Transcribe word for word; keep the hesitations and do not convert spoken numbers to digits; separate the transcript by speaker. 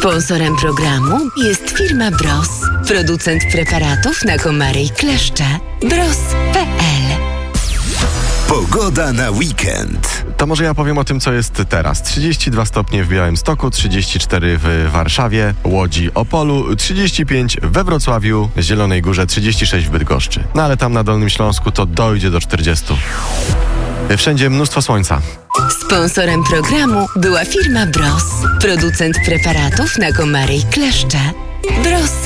Speaker 1: Sponsorem programu jest firma Bros, producent preparatów na komary i kleszcze. bros kropka pe el.
Speaker 2: Pogoda na weekend.
Speaker 3: To może ja powiem o tym, co jest teraz. trzydzieści dwa stopnie w Białymstoku, trzydzieści cztery w Warszawie, Łodzi, Opolu, trzydzieści pięć we Wrocławiu, Zielonej Górze, trzydzieści sześć w Bydgoszczy. No ale tam na Dolnym Śląsku to dojdzie do czterdziestu. Wszędzie mnóstwo słońca.
Speaker 1: Sponsorem programu była firma Bros, producent preparatów na komary i kleszcze. bros